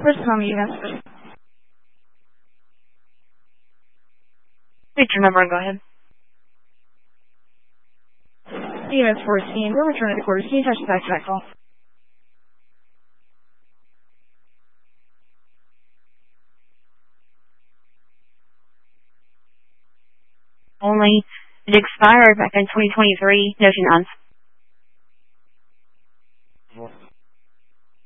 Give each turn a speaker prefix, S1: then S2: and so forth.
S1: First time EMS.
S2: State your number and go ahead.
S1: EMS 14, we're returning to quarters. Can you touch the back to that call?
S2: Only. It expired back in 2023. Notion on.